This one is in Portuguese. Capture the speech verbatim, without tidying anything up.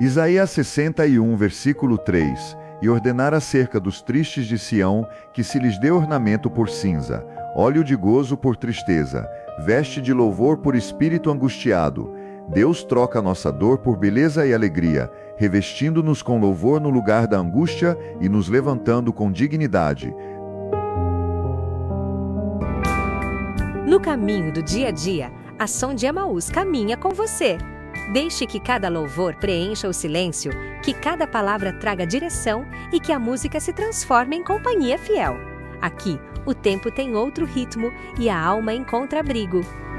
Isaías sessenta e um, versículo três. E ordenar acerca dos tristes de Sião, que se lhes dê ornamento por cinza, óleo de gozo por tristeza, veste de louvor por espírito angustiado. Deus troca nossa dor por beleza e alegria, revestindo-nos com louvor no lugar da angústia e nos levantando com dignidade. No caminho do dia a dia, a Som de Emaús caminha com você. Deixe que cada louvor preencha o silêncio, que cada palavra traga direção e que a música se transforme em companhia fiel. Aqui, o tempo tem outro ritmo e a alma encontra abrigo.